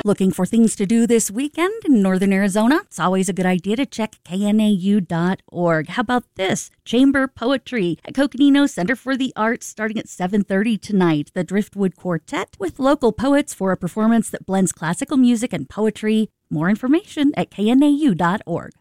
Looking for things to do this weekend in Northern Arizona? It's always a good idea to check knau.org. How about this? Chamber Poetry at Coconino Center for the Arts starting at 7:30 tonight. The Driftwood Quartet with local poets for a performance that blends classical music and poetry. More information at knau.org.